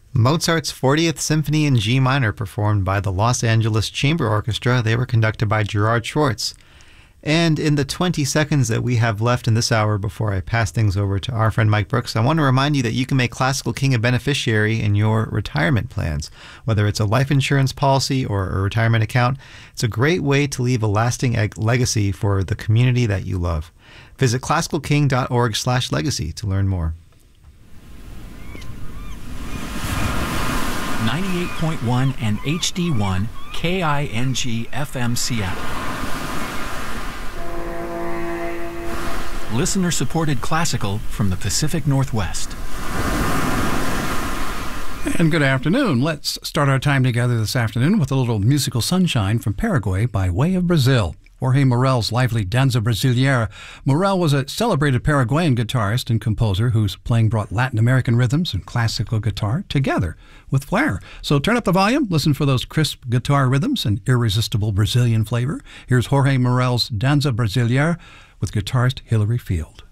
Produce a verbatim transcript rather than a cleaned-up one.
Mozart's fortieth Symphony in G minor, performed by the Los Angeles Chamber Orchestra. They were conducted by Gerard Schwartz. And in the twenty seconds that we have left in this hour before I pass things over to our friend Mike Brooks, I want to remind you that you can make Classical King a beneficiary in your retirement plans. Whether it's a life insurance policy or a retirement account, it's a great way to leave a lasting eg- legacy for the community that you love. Visit classical king dot org slash legacy to learn more. ninety-eight point one and H D one K I N G F M Seattle. Listener-supported classical from the Pacific Northwest. And good afternoon. Let's start our time together this afternoon with a little musical sunshine from Paraguay by way of Brazil. Jorge Morel's lively Danza Brasileira. Morel was a celebrated Paraguayan guitarist and composer whose playing brought Latin American rhythms and classical guitar together with flair. So turn up the volume, listen for those crisp guitar rhythms and irresistible Brazilian flavor. Here's Jorge Morel's Danza Brasileira with guitarist Hilary Field.